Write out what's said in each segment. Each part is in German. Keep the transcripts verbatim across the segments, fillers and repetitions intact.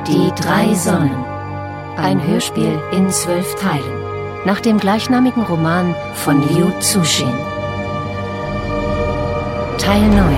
Die drei Sonnen. Ein Hörspiel in zwölf Teilen. Nach dem gleichnamigen Roman von Liu Cixin. Teil neun.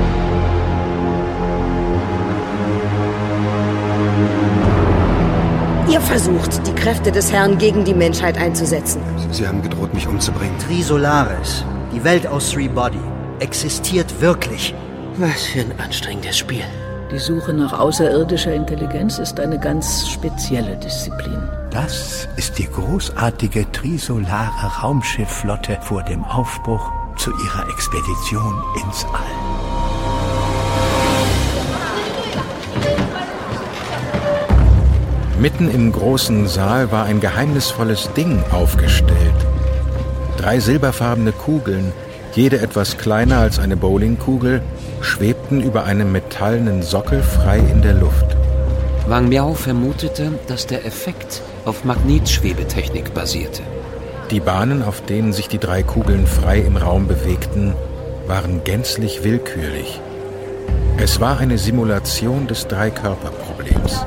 Ihr versucht, die Kräfte des Herrn gegen die Menschheit einzusetzen. Sie haben gedroht, mich umzubringen. Trisolaris, die Welt aus Three Body, existiert wirklich. Was für ein anstrengendes Spiel. Die Suche nach außerirdischer Intelligenz ist eine ganz spezielle Disziplin. Das ist die großartige trisolare Raumschiffflotte vor dem Aufbruch zu ihrer Expedition ins All. Mitten im großen Saal war ein geheimnisvolles Ding aufgestellt. Drei silberfarbene Kugeln, jede etwas kleiner als eine Bowlingkugel, schwebten über einem metallenen Sockel frei in der Luft. Wang Miao vermutete, dass der Effekt auf Magnetschwebetechnik basierte. Die Bahnen, auf denen sich die drei Kugeln frei im Raum bewegten, waren gänzlich willkürlich. Es war eine Simulation des Dreikörperproblems.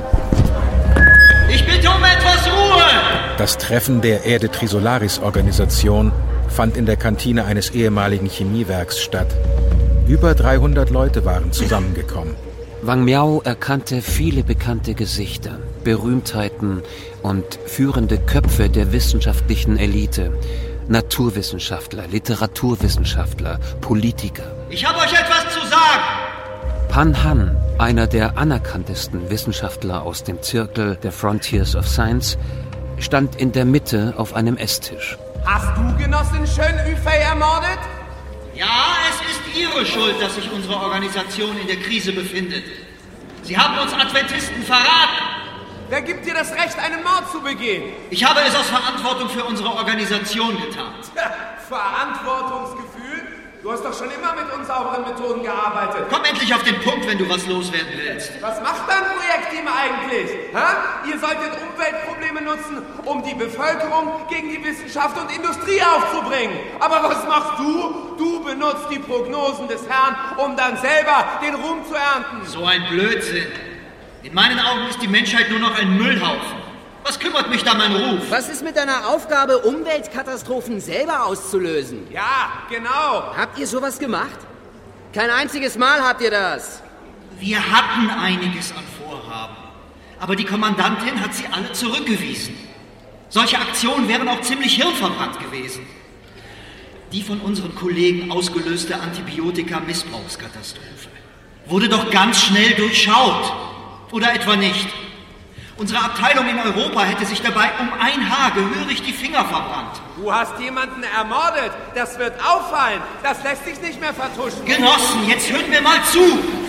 Ich bitte um etwas Ruhe! Das Treffen der Erde-Trisolaris-Organisation fand in der Kantine eines ehemaligen Chemiewerks statt. Über dreihundert Leute waren zusammengekommen. Wang Miao erkannte viele bekannte Gesichter, Berühmtheiten und führende Köpfe der wissenschaftlichen Elite. Naturwissenschaftler, Literaturwissenschaftler, Politiker. Ich habe euch etwas zu sagen! Pan Han, einer der anerkanntesten Wissenschaftler aus dem Zirkel der Frontiers of Science, stand in der Mitte auf einem Esstisch. Hast du Genossin Schön Yufei ermordet? Ja, es ist Ihre Schuld, dass sich unsere Organisation in der Krise befindet. Sie haben uns Adventisten verraten. Wer gibt dir das Recht, einen Mord zu begehen? Ich habe es aus Verantwortung für unsere Organisation getan. Tja, Verantwortungsgefühl? Du hast doch schon immer mit unsauberen Methoden gearbeitet. Komm endlich auf den Punkt, wenn du was loswerden willst. Was macht dein Projektteam eigentlich? Hä? Ihr solltet Umweltprobleme nutzen, um die Bevölkerung gegen die Wissenschaft und Industrie aufzubringen. Aber was machst du? Du benutzt die Prognosen des Herrn, um dann selber den Ruhm zu ernten. So ein Blödsinn. In meinen Augen ist die Menschheit nur noch ein Müllhaufen. Was kümmert mich da mein Ruf? Was ist mit deiner Aufgabe, Umweltkatastrophen selber auszulösen? Ja, genau. Habt ihr sowas gemacht? Kein einziges Mal habt ihr das. Wir hatten einiges an Vorhaben. Aber die Kommandantin hat sie alle zurückgewiesen. Solche Aktionen wären auch ziemlich hirnverbrannt gewesen. Die von unseren Kollegen ausgelöste Antibiotika-Missbrauchskatastrophe wurde doch ganz schnell durchschaut. Oder etwa nicht? Unsere Abteilung in Europa hätte sich dabei um ein Haar gehörig die Finger verbrannt. Du hast jemanden ermordet. Das wird auffallen. Das lässt sich nicht mehr vertuschen. Genossen, jetzt hört mir mal zu.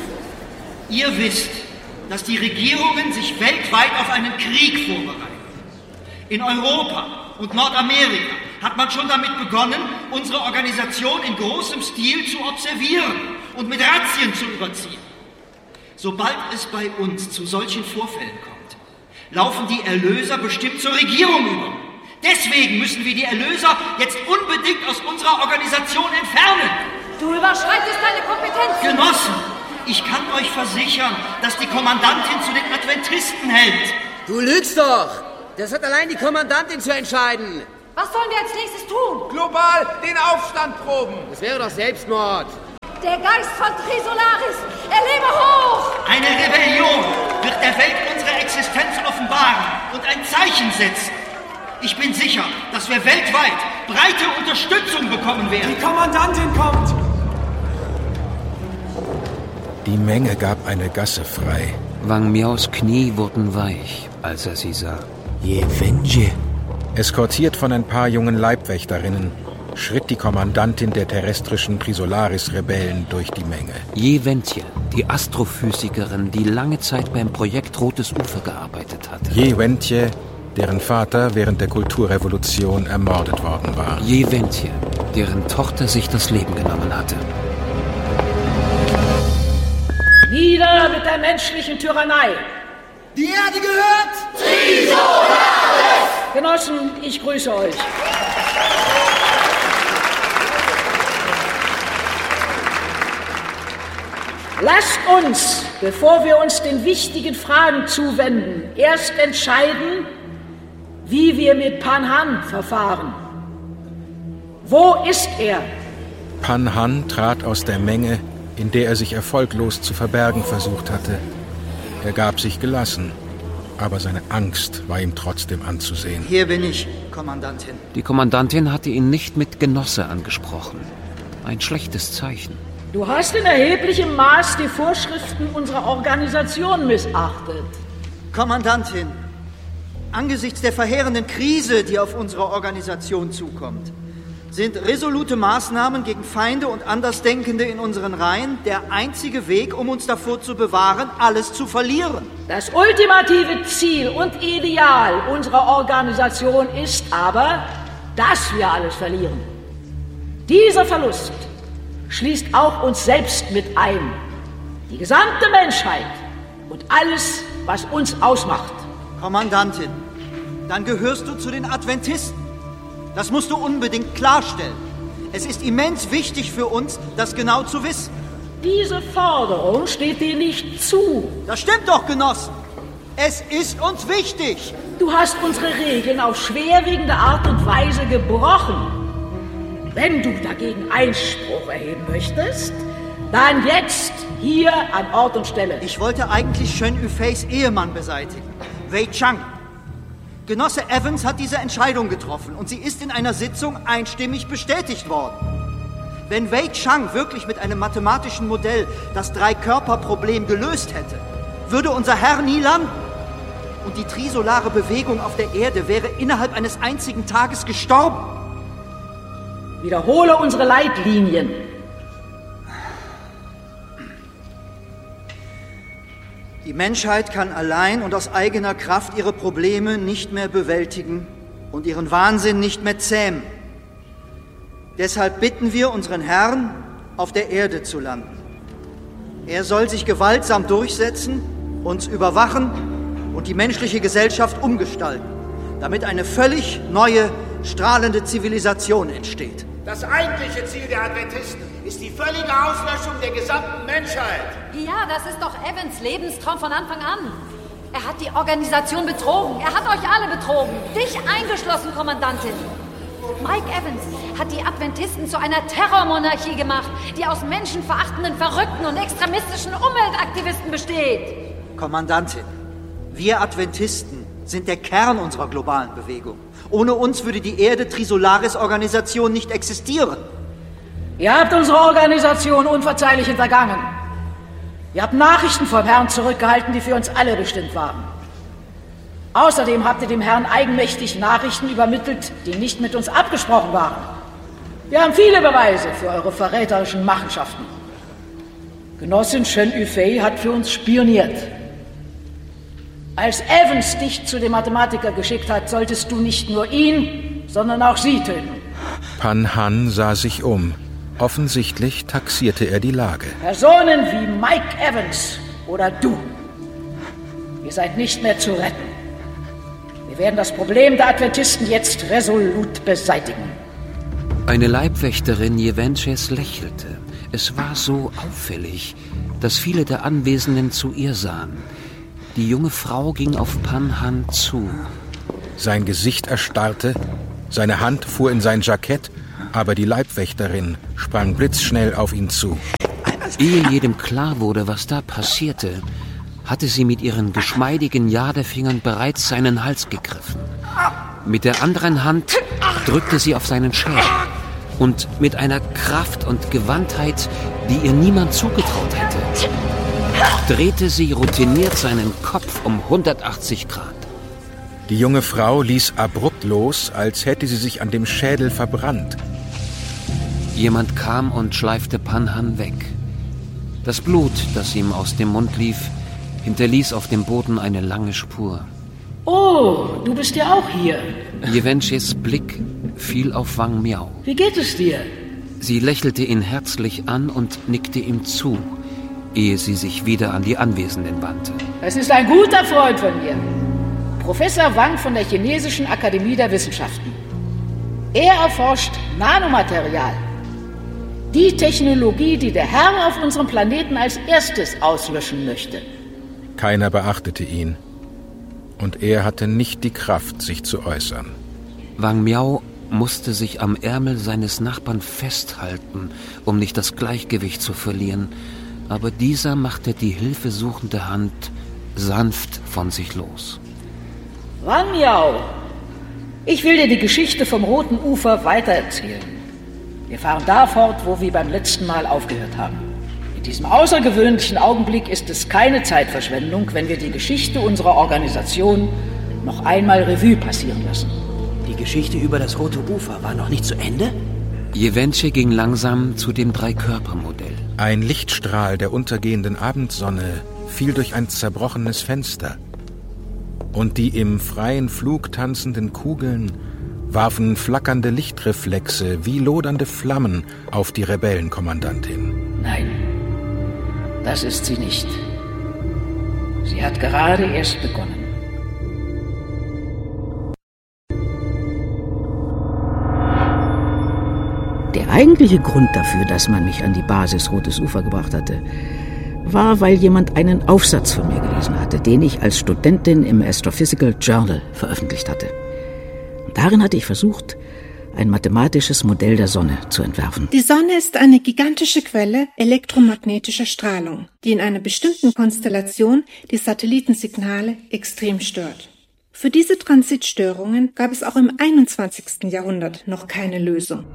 Ihr wisst, dass die Regierungen sich weltweit auf einen Krieg vorbereiten. In Europa und Nordamerika hat man schon damit begonnen, unsere Organisation in großem Stil zu observieren und mit Razzien zu überziehen. Sobald es bei uns zu solchen Vorfällen kommt, laufen die Erlöser bestimmt zur Regierung über. Deswegen müssen wir die Erlöser jetzt unbedingt aus unserer Organisation entfernen. Du überschreitest deine Kompetenzen. Genossen, ich kann euch versichern, dass die Kommandantin zu den Adventisten hält. Du lügst doch. Das hat allein die Kommandantin zu entscheiden. Was sollen wir als nächstes tun? Global den Aufstand proben. Das wäre doch Selbstmord. Der Geist von Trisolaris, er lebe hoch! Eine Rebellion wird der Welt unsere Existenz offenbaren und ein Zeichen setzen. Ich bin sicher, dass wir weltweit breite Unterstützung bekommen werden. Die Kommandantin kommt! Die Menge gab eine Gasse frei. Wang Miaos Knie wurden weich, als er sie sah. Yeventje. Eskortiert von ein paar jungen Leibwächterinnen schritt die Kommandantin der terrestrischen Trisolaris-Rebellen durch die Menge. Yeventje, die Astrophysikerin, die lange Zeit beim Projekt Rotes Ufer gearbeitet hatte. Yeventje, deren Vater während der Kulturrevolution ermordet worden war. Yeventje, deren Tochter sich das Leben genommen hatte. Nieder mit der menschlichen Tyrannei! Die Erde gehört Trisolaris! Genossen, ich grüße euch. Lasst uns, bevor wir uns den wichtigen Fragen zuwenden, erst entscheiden, wie wir mit Pan Han verfahren. Wo ist er? Pan Han trat aus der Menge, in der er sich erfolglos zu verbergen versucht hatte. Er gab sich gelassen, aber seine Angst war ihm trotzdem anzusehen. Hier bin ich, Kommandantin. Die Kommandantin hatte ihn nicht mit Genosse angesprochen. Ein schlechtes Zeichen. Du hast in erheblichem Maß die Vorschriften unserer Organisation missachtet. Kommandantin, angesichts der verheerenden Krise, die auf unsere Organisation zukommt, sind resolute Maßnahmen gegen Feinde und Andersdenkende in unseren Reihen der einzige Weg, um uns davor zu bewahren, alles zu verlieren. Das ultimative Ziel und Ideal unserer Organisation ist aber, dass wir alles verlieren. Dieser Verlust schließt auch uns selbst mit ein. Die gesamte Menschheit und alles, was uns ausmacht. Kommandantin, dann gehörst du zu den Adventisten. Das musst du unbedingt klarstellen. Es ist immens wichtig für uns, das genau zu wissen. Diese Forderung steht dir nicht zu. Das stimmt doch, Genossen. Es ist uns wichtig. Du hast unsere Regeln auf schwerwiegende Art und Weise gebrochen. Wenn du dagegen Einspruch erheben möchtest, dann jetzt hier an Ort und Stelle. Ich wollte eigentlich Shen Yufeis Ehemann beseitigen, Wei Chang. Genosse Evans hat diese Entscheidung getroffen und sie ist in einer Sitzung einstimmig bestätigt worden. Wenn Wei Chang wirklich mit einem mathematischen Modell das Drei-Körper-Problem gelöst hätte, würde unser Herr nie landen. Und die trisolare Bewegung auf der Erde wäre innerhalb eines einzigen Tages gestorben. Wiederhole unsere Leitlinien. Die Menschheit kann allein und aus eigener Kraft ihre Probleme nicht mehr bewältigen und ihren Wahnsinn nicht mehr zähmen. Deshalb bitten wir unseren Herrn, auf der Erde zu landen. Er soll sich gewaltsam durchsetzen, uns überwachen und die menschliche Gesellschaft umgestalten, damit eine völlig neue, strahlende Zivilisation entsteht. Das eigentliche Ziel der Adventisten ist die völlige Auslöschung der gesamten Menschheit. Ja, das ist doch Evans Lebenstraum von Anfang an. Er hat die Organisation betrogen. Er hat euch alle betrogen. Dich eingeschlossen, Kommandantin. Mike Evans hat die Adventisten zu einer Terrormonarchie gemacht, die aus menschenverachtenden, verrückten und extremistischen Umweltaktivisten besteht. Kommandantin, wir Adventisten sind der Kern unserer globalen Bewegung. Ohne uns würde die Erde-Trisolaris-Organisation nicht existieren. Ihr habt unsere Organisation unverzeihlich hintergangen. Ihr habt Nachrichten vom Herrn zurückgehalten, die für uns alle bestimmt waren. Außerdem habt ihr dem Herrn eigenmächtig Nachrichten übermittelt, die nicht mit uns abgesprochen waren. Wir haben viele Beweise für eure verräterischen Machenschaften. Genossin Shen Yufei hat für uns spioniert. Als Evans dich zu dem Mathematiker geschickt hat, solltest du nicht nur ihn, sondern auch sie töten. Pan Han sah sich um. Offensichtlich taxierte er die Lage. Personen wie Mike Evans oder du, ihr seid nicht mehr zu retten. Wir werden das Problem der Adventisten jetzt resolut beseitigen. Eine Leibwächterin Jevenches lächelte. Es war so auffällig, dass viele der Anwesenden zu ihr sahen. Die junge Frau ging auf Pan Han zu. Sein Gesicht erstarrte, seine Hand fuhr in sein Jackett, aber die Leibwächterin sprang blitzschnell auf ihn zu. Ehe jedem klar wurde, was da passierte, hatte sie mit ihren geschmeidigen Jadefingern bereits seinen Hals gegriffen. Mit der anderen Hand drückte sie auf seinen Schädel und mit einer Kraft und Gewandtheit, die ihr niemand zugetraut hätte, drehte sie routiniert seinen Kopf um hundertachtzig Grad. Die junge Frau ließ abrupt los, als hätte sie sich an dem Schädel verbrannt. Jemand kam und schleifte Pan Han weg. Das Blut, das ihm aus dem Mund lief, hinterließ auf dem Boden eine lange Spur. Oh, du bist ja auch hier. Jevenches Blick fiel auf Wang Miao. Wie geht es dir? Sie lächelte ihn herzlich an und nickte ihm zu, ehe sie sich wieder an die Anwesenden wandte. Es ist ein guter Freund von mir. Professor Wang von der Chinesischen Akademie der Wissenschaften. Er erforscht Nanomaterial. Die Technologie, die der Herr auf unserem Planeten als erstes auslöschen möchte. Keiner beachtete ihn. Und er hatte nicht die Kraft, sich zu äußern. Wang Miao musste sich am Ärmel seines Nachbarn festhalten, um nicht das Gleichgewicht zu verlieren. Aber dieser machte die hilfesuchende Hand sanft von sich los. Wang Miao, ich will dir die Geschichte vom Roten Ufer weitererzählen. Wir fahren da fort, wo wir beim letzten Mal aufgehört haben. In diesem außergewöhnlichen Augenblick ist es keine Zeitverschwendung, wenn wir die Geschichte unserer Organisation noch einmal Revue passieren lassen. Die Geschichte über das Rote Ufer war noch nicht zu Ende? Ye Wenche ging langsam zu dem Dreikörpermodell. Ein Lichtstrahl der untergehenden Abendsonne fiel durch ein zerbrochenes Fenster. Und die im freien Flug tanzenden Kugeln warfen flackernde Lichtreflexe wie lodernde Flammen auf die Rebellenkommandantin. Nein, das ist sie nicht. Sie hat gerade erst begonnen. Der eigentliche Grund dafür, dass man mich an die Basis Rotes Ufer gebracht hatte, war, weil jemand einen Aufsatz von mir gelesen hatte, den ich als Studentin im Astrophysical Journal veröffentlicht hatte. Und darin hatte ich versucht, ein mathematisches Modell der Sonne zu entwerfen. Die Sonne ist eine gigantische Quelle elektromagnetischer Strahlung, die in einer bestimmten Konstellation die Satellitensignale extrem stört. Für diese Transitstörungen gab es auch im einundzwanzigsten Jahrhundert noch keine Lösung.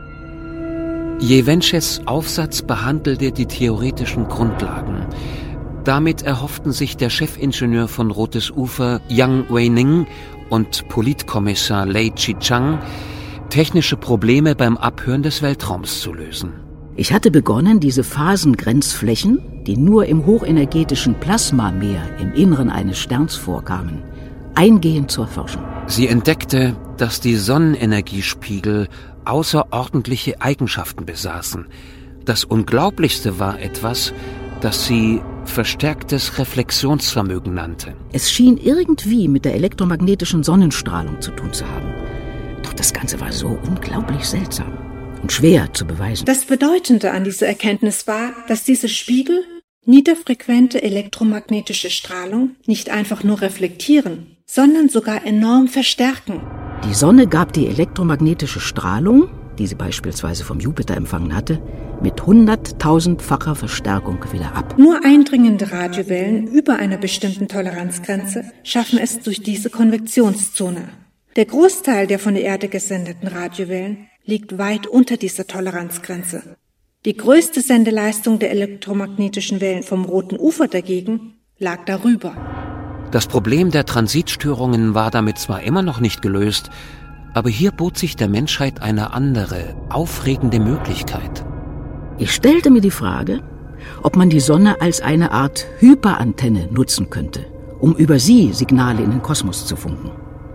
Ye Wenches Aufsatz behandelte die theoretischen Grundlagen. Damit erhofften sich der Chefingenieur von Rotes Ufer, Yang Weining, und Politkommissar Lei Chichang, technische Probleme beim Abhören des Weltraums zu lösen. Ich hatte begonnen, diese Phasengrenzflächen, die nur im hochenergetischen Plasmameer im Inneren eines Sterns vorkamen, eingehend zu erforschen. Sie entdeckte, dass die Sonnenenergiespiegel außerordentliche Eigenschaften besaßen. Das Unglaublichste war etwas, das sie verstärktes Reflexionsvermögen nannte. Es schien irgendwie mit der elektromagnetischen Sonnenstrahlung zu tun zu haben. Doch das Ganze war so unglaublich seltsam und schwer zu beweisen. Das Bedeutende an dieser Erkenntnis war, dass diese Spiegel niederfrequente elektromagnetische Strahlung nicht einfach nur reflektieren, sondern sogar enorm verstärken. Die Sonne gab die elektromagnetische Strahlung, die sie beispielsweise vom Jupiter empfangen hatte, mit hunderttausendfacher Verstärkung wieder ab. Nur eindringende Radiowellen über einer bestimmten Toleranzgrenze schaffen es durch diese Konvektionszone. Der Großteil der von der Erde gesendeten Radiowellen liegt weit unter dieser Toleranzgrenze. Die größte Sendeleistung der elektromagnetischen Wellen vom Roten Ufer dagegen lag darüber. Das Problem der Transitstörungen war damit zwar immer noch nicht gelöst, aber hier bot sich der Menschheit eine andere, aufregende Möglichkeit. Ich stellte mir die Frage, ob man die Sonne als eine Art Hyperantenne nutzen könnte, um über sie Signale in den Kosmos zu funken.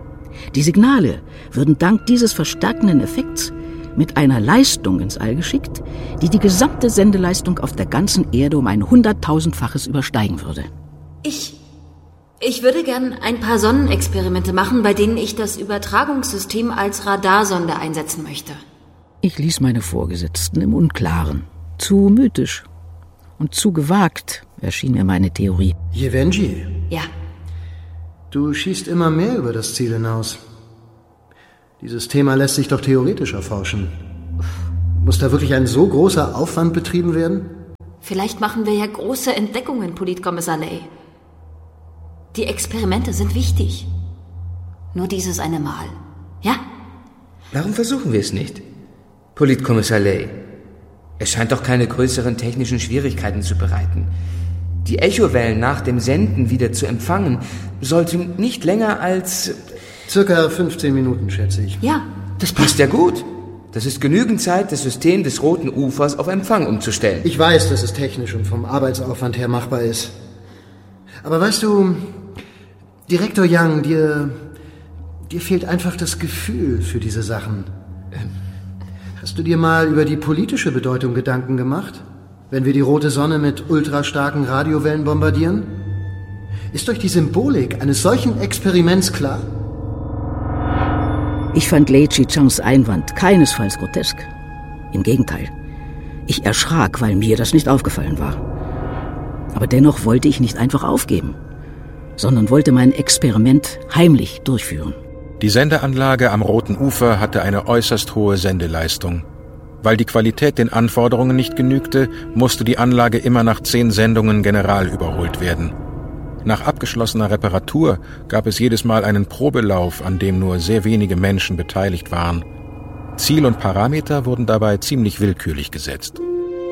Die Signale würden dank dieses verstärkenden Effekts mit einer Leistung ins All geschickt, die die gesamte Sendeleistung auf der ganzen Erde um ein hunderttausendfaches übersteigen würde. Ich... Ich würde gern ein paar Sonnenexperimente machen, bei denen ich das Übertragungssystem als Radarsonde einsetzen möchte. Ich ließ meine Vorgesetzten im Unklaren. Zu mythisch und zu gewagt erschien mir meine Theorie. Ye Wenji. Ja. Du schießt immer mehr über das Ziel hinaus. Dieses Thema lässt sich doch theoretisch erforschen. Muss da wirklich ein so großer Aufwand betrieben werden? Vielleicht machen wir ja große Entdeckungen, Politkommissar Lei. Die Experimente sind wichtig. Nur dieses eine Mal. Ja? Warum versuchen wir es nicht? Politkommissar Lei, es scheint doch keine größeren technischen Schwierigkeiten zu bereiten. Die Echowellen nach dem Senden wieder zu empfangen, sollten nicht länger als... Circa fünfzehn Minuten, schätze ich. Ja. Das passt ja gut. Das ist genügend Zeit, das System des Roten Ufers auf Empfang umzustellen. Ich weiß, dass es technisch und vom Arbeitsaufwand her machbar ist. Aber weißt du... Direktor Yang, dir, dir fehlt einfach das Gefühl für diese Sachen. Hast du dir mal über die politische Bedeutung Gedanken gemacht, wenn wir die rote Sonne mit ultrastarken Radiowellen bombardieren? Ist euch die Symbolik eines solchen Experiments klar? Ich fand Lei Chichangs Einwand keinesfalls grotesk. Im Gegenteil. Ich erschrak, weil mir das nicht aufgefallen war. Aber dennoch wollte ich nicht einfach aufgeben, sondern wollte mein Experiment heimlich durchführen. Die Sendeanlage am Roten Ufer hatte eine äußerst hohe Sendeleistung. Weil die Qualität den Anforderungen nicht genügte, musste die Anlage immer nach zehn Sendungen general überholt werden. Nach abgeschlossener Reparatur gab es jedes Mal einen Probelauf, an dem nur sehr wenige Menschen beteiligt waren. Ziel und Parameter wurden dabei ziemlich willkürlich gesetzt.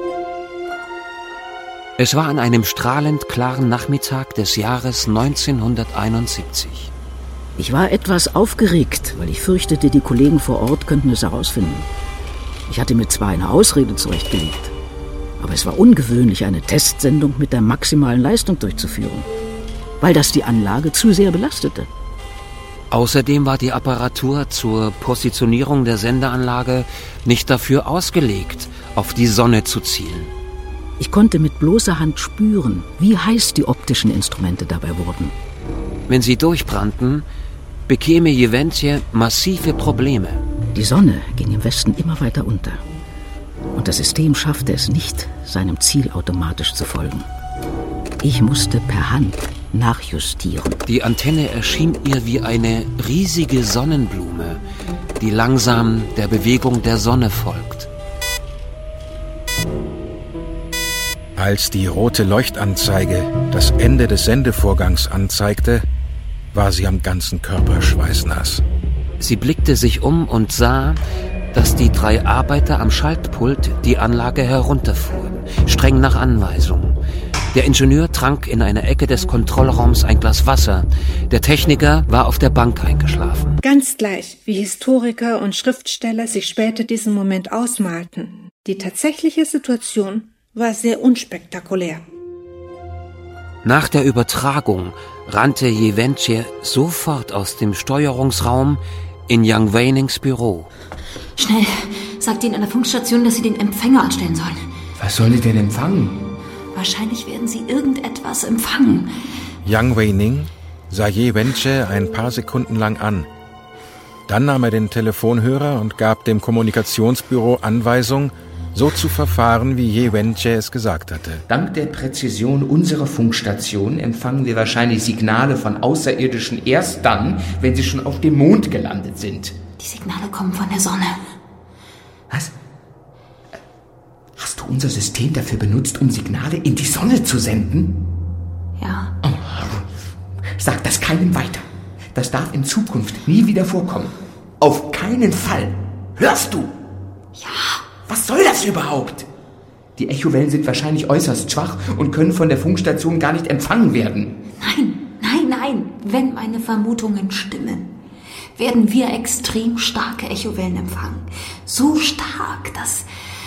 Es war an einem strahlend klaren Nachmittag des Jahres neunzehnhunderteinundsiebzig. Ich war etwas aufgeregt, weil ich fürchtete, die Kollegen vor Ort könnten es herausfinden. Ich hatte mir zwar eine Ausrede zurechtgelegt, aber es war ungewöhnlich, eine Testsendung mit der maximalen Leistung durchzuführen, weil das die Anlage zu sehr belastete. Außerdem war die Apparatur zur Positionierung der Sendeanlage nicht dafür ausgelegt, auf die Sonne zu zielen. Ich konnte mit bloßer Hand spüren, wie heiß die optischen Instrumente dabei wurden. Wenn sie durchbrannten, bekäme Jeventje massive Probleme. Die Sonne ging im Westen immer weiter unter. Und das System schaffte es nicht, seinem Ziel automatisch zu folgen. Ich musste per Hand nachjustieren. Die Antenne erschien ihr wie eine riesige Sonnenblume, die langsam der Bewegung der Sonne folgt. Als die rote Leuchtanzeige das Ende des Sendevorgangs anzeigte, war sie am ganzen Körper schweißnass. Sie blickte sich um und sah, dass die drei Arbeiter am Schaltpult die Anlage herunterfuhren, streng nach Anweisung. Der Ingenieur trank in einer Ecke des Kontrollraums ein Glas Wasser. Der Techniker war auf der Bank eingeschlafen. Ganz gleich, wie Historiker und Schriftsteller sich später diesen Moment ausmalten. Die tatsächliche Situation war sehr unspektakulär. Nach der Übertragung rannte Jeventje sofort aus dem Steuerungsraum in Young Wanings Büro. Schnell, sagt ihnen an der Funkstation, dass sie den Empfänger anstellen sollen. Was soll ich denn empfangen? Wahrscheinlich werden sie irgendetwas empfangen. Young Waning sah Jeventje ein paar Sekunden lang an. Dann nahm er den Telefonhörer und gab dem Kommunikationsbüro Anweisung, so zu verfahren, wie Jeventje es gesagt hatte. Dank der Präzision unserer Funkstation empfangen wir wahrscheinlich Signale von Außerirdischen erst dann, wenn sie schon auf dem Mond gelandet sind. Die Signale kommen von der Sonne. Was? Hast du unser System dafür benutzt, um Signale in die Sonne zu senden? Ja. Oh. Sag das keinem weiter. Das darf in Zukunft nie wieder vorkommen. Auf keinen Fall. Hörst du? Ja. Was soll das überhaupt? Die Echowellen sind wahrscheinlich äußerst schwach und können von der Funkstation gar nicht empfangen werden. Nein, nein, nein. Wenn meine Vermutungen stimmen, werden wir extrem starke Echowellen empfangen. So stark, dass...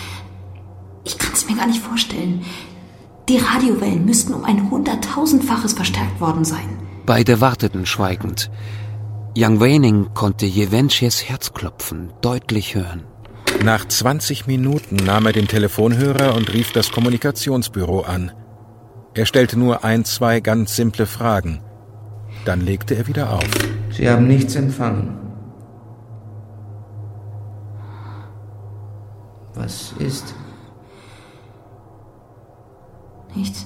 Ich kann es mir gar nicht vorstellen. Die Radiowellen müssten um ein hunderttausendfaches verstärkt worden sein. Beide warteten schweigend. Young Waning konnte Jeventjes Herzklopfen deutlich hören. Nach zwanzig Minuten nahm er den Telefonhörer und rief das Kommunikationsbüro an. Er stellte nur ein, zwei ganz simple Fragen. Dann legte er wieder auf. Sie haben nichts empfangen. Was ist? Nichts.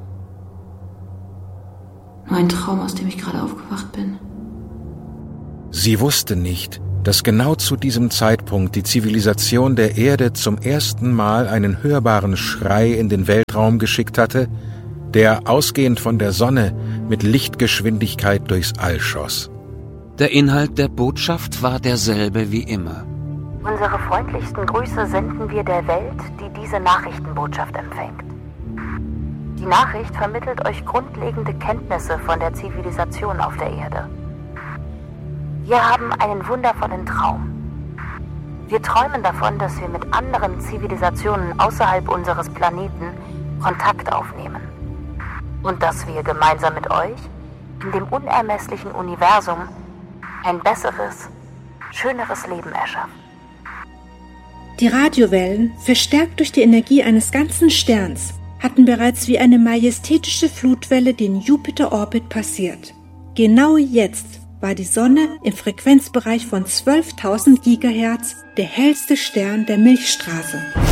Nur ein Traum, aus dem ich gerade aufgewacht bin. Sie wusste nicht, dass genau zu diesem Zeitpunkt die Zivilisation der Erde zum ersten Mal einen hörbaren Schrei in den Weltraum geschickt hatte, der ausgehend von der Sonne mit Lichtgeschwindigkeit durchs All schoss. Der Inhalt der Botschaft war derselbe wie immer. Unsere freundlichsten Grüße senden wir der Welt, die diese Nachrichtenbotschaft empfängt. Die Nachricht vermittelt euch grundlegende Kenntnisse von der Zivilisation auf der Erde. Wir haben einen wundervollen Traum. Wir träumen davon, dass wir mit anderen Zivilisationen außerhalb unseres Planeten Kontakt aufnehmen. Und dass wir gemeinsam mit euch in dem unermesslichen Universum ein besseres, schöneres Leben erschaffen. Die Radiowellen, verstärkt durch die Energie eines ganzen Sterns, hatten bereits wie eine majestätische Flutwelle den Jupiter-Orbit passiert. Genau jetzt war die Sonne im Frequenzbereich von zwölftausend Gigahertz der hellste Stern der Milchstraße.